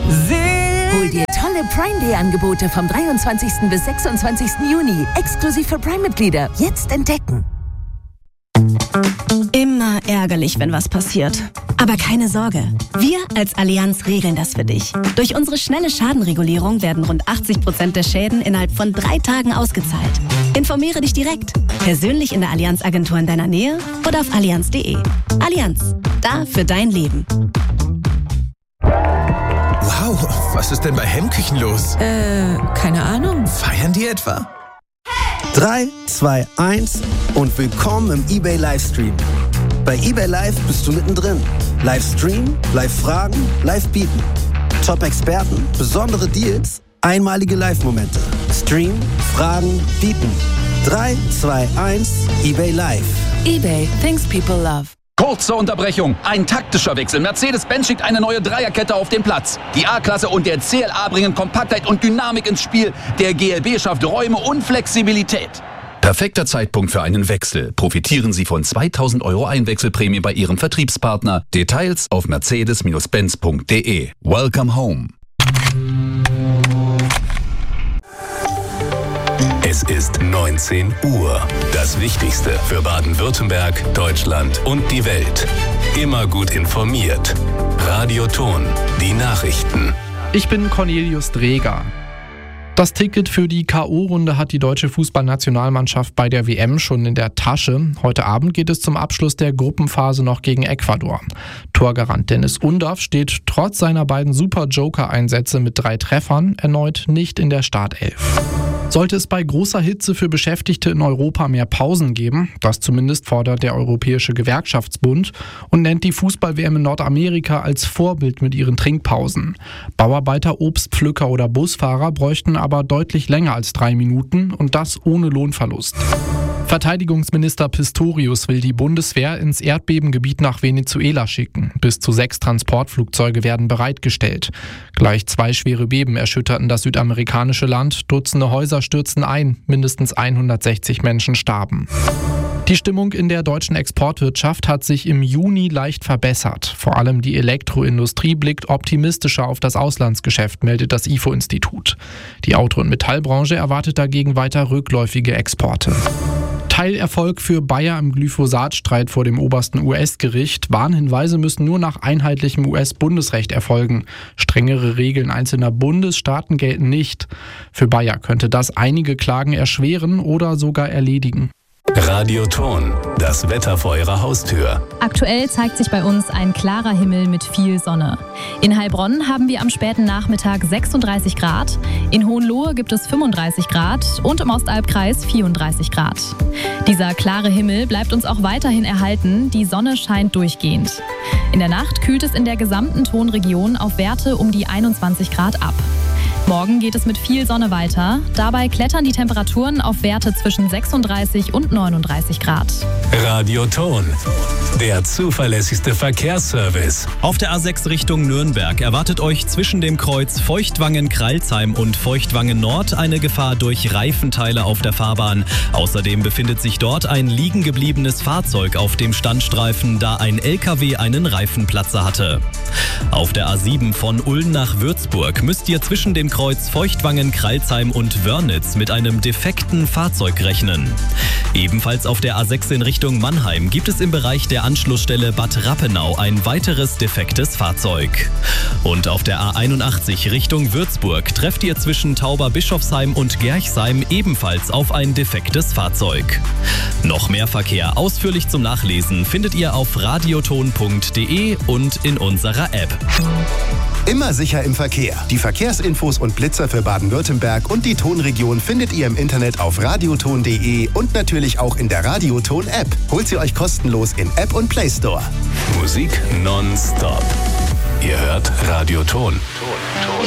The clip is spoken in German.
Hol dir tolle Prime Day Angebote vom 23. bis 26. Juni. Exklusiv für Prime-Mitglieder. Jetzt entdecken. Immer ärgerlich, wenn was passiert. Aber keine Sorge. Wir als Allianz regeln das für dich. Durch unsere schnelle Schadenregulierung werden rund 80% der Schäden innerhalb von 3 Tagen ausgezahlt. Informiere dich direkt. Persönlich in der Allianz-Agentur in deiner Nähe oder auf allianz.de. Allianz. Da für dein Leben. Wow, was ist denn bei Hemmküchen los? Keine Ahnung. Feiern die etwa? 3, 2, 1 und willkommen im eBay Livestream. Bei eBay Live bist du mittendrin. Livestream, Live-Fragen, Live-Bieten. Top-Experten, besondere Deals, einmalige Live-Momente. Stream, Fragen, Bieten. 3, 2, 1, eBay Live. eBay, things people love. Kurze Unterbrechung. Ein taktischer Wechsel. Mercedes-Benz schickt eine neue Dreierkette auf den Platz. Die A-Klasse und der CLA bringen Kompaktheit und Dynamik ins Spiel. Der GLB schafft Räume und Flexibilität. Perfekter Zeitpunkt für einen Wechsel. Profitieren Sie von 2.000 € Einwechselprämie bei Ihrem Vertriebspartner. Details auf mercedes-benz.de. Welcome home. Es ist 19 Uhr. Das Wichtigste für Baden-Württemberg, Deutschland und die Welt. Immer gut informiert. Radio Ton, die Nachrichten. Ich bin Cornelius Dreger. Das Ticket für die K.O.-Runde hat die deutsche Fußballnationalmannschaft bei der WM schon in der Tasche. Heute Abend geht es zum Abschluss der Gruppenphase noch gegen Ecuador. Torgarant Dennis Undaff steht trotz seiner beiden Super-Joker-Einsätze mit 3 Treffern erneut nicht in der Startelf. Sollte es bei großer Hitze für Beschäftigte in Europa mehr Pausen geben, das zumindest fordert der Europäische Gewerkschaftsbund und nennt die Fußball-WM in Nordamerika als Vorbild mit ihren Trinkpausen. Bauarbeiter, Obstpflücker oder Busfahrer bräuchten aber deutlich länger als 3 Minuten und das ohne Lohnverlust. Verteidigungsminister Pistorius will die Bundeswehr ins Erdbebengebiet nach Venezuela schicken. Bis zu 6 Transportflugzeuge werden bereitgestellt. Gleich 2 schwere Beben erschütterten das südamerikanische Land. Dutzende Häuser stürzten ein. Mindestens 160 Menschen starben. Die Stimmung in der deutschen Exportwirtschaft hat sich im Juni leicht verbessert. Vor allem die Elektroindustrie blickt optimistischer auf das Auslandsgeschäft, meldet das IFO-Institut. Die Auto- und Metallbranche erwartet dagegen weiter rückläufige Exporte. Teilerfolg für Bayer im Glyphosat-Streit vor dem obersten US-Gericht. Warnhinweise müssen nur nach einheitlichem US-Bundesrecht erfolgen. Strengere Regeln einzelner Bundesstaaten gelten nicht. Für Bayer könnte das einige Klagen erschweren oder sogar erledigen. Radio Ton, das Wetter vor Ihrer Haustür. Aktuell zeigt sich bei uns ein klarer Himmel mit viel Sonne. In Heilbronn haben wir am späten Nachmittag 36 Grad, in Hohenlohe gibt es 35 Grad und im Ostalbkreis 34 Grad. Dieser klare Himmel bleibt uns auch weiterhin erhalten, die Sonne scheint durchgehend. In der Nacht kühlt es in der gesamten Tonregion auf Werte um die 21 Grad ab. Morgen geht es mit viel Sonne weiter. Dabei klettern die Temperaturen auf Werte zwischen 36 und 39 Grad. Radio Ton, der zuverlässigste Verkehrsservice. Auf der A6 Richtung Nürnberg erwartet euch zwischen dem Kreuz Feuchtwangen-Kralsheim und Feuchtwangen-Nord eine Gefahr durch Reifenteile auf der Fahrbahn. Außerdem befindet sich dort ein liegen gebliebenes Fahrzeug auf dem Standstreifen, da ein LKW einen Reifenplatzer hatte. Auf der A7 von Ulm nach Würzburg müsst ihr zwischen dem Kreuz Feuchtwangen-Kralsheim und Wörnitz mit einem defekten Fahrzeug rechnen. Ebenfalls auf der A6 in Richtung Mannheim gibt es im Bereich der Anschlussstelle Bad Rappenau ein weiteres defektes Fahrzeug. Und auf der A81 Richtung Würzburg trefft ihr zwischen Tauberbischofsheim und Gerchsheim ebenfalls auf ein defektes Fahrzeug. Noch mehr Verkehr ausführlich zum Nachlesen findet ihr auf radioton.de und in unserer App. Immer sicher im Verkehr. Die Verkehrsinfos und Blitzer für Baden-Württemberg und die Tonregion findet ihr im Internet auf radioton.de und natürlich auch in der Radioton-App. Holt sie euch kostenlos in App und Play Store. Musik nonstop. Ihr hört Radio Ton.